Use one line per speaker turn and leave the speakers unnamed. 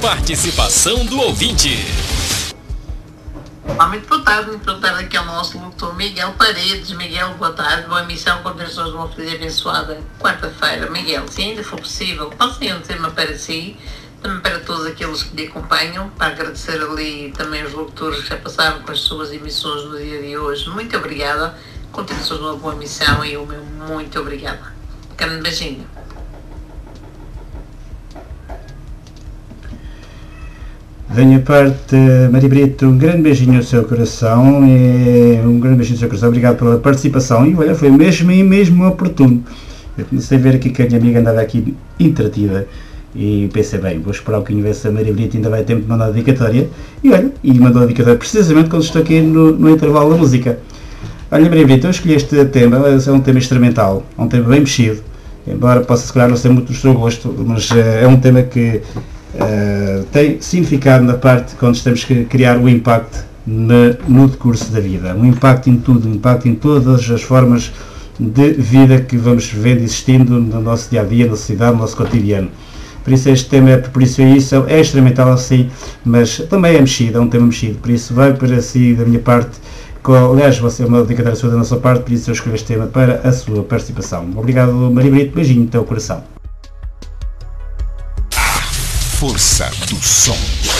Participação do ouvinte.
Muito boa tarde aqui ao nosso locutor Miguel Paredes. Miguel, boa tarde, boa emissão, continuações de uma feliz e abençoada quarta-feira. Miguel, se ainda for possível, passem um tema para si, também para todos aqueles que lhe acompanham, para agradecer ali também os locutores que já passaram com as suas emissões no dia de hoje. Muito obrigada, continuações de uma boa emissão e o meu muito obrigada. Grande beijinho.
Da minha parte, Maria Brito, um grande beijinho no seu coração, obrigado pela participação, e olha, foi mesmo oportuno. Eu comecei a ver aqui que a minha amiga andava aqui interativa, e pensei, bem, vou esperar um bocadinho ver se a Maria Brito ainda vai ter tempo de mandar a dedicatória, e olha, e mandou a dedicatória precisamente quando estou aqui no intervalo da música. Olha, Maria Brito, eu escolhi este tema, é um tema instrumental, é um tema bem mexido, embora possa se calhar não ser muito do seu gosto, mas é um tema que tem significado na parte quando estamos a criar o impacto no decurso da vida, um impacto em tudo, um impacto em todas as formas de vida que vamos vendo existindo no nosso dia-a-dia, na sociedade, no nosso cotidiano. Por isso este tema, por isso é instrumental assim, mas também é mexido, é um tema mexido, por isso vai para si da minha parte, aliás, você é uma dedicatória sua da nossa parte, por isso eu escolho este tema para a sua participação. Obrigado, Maria Brito, beijinho no teu coração.
Força do som.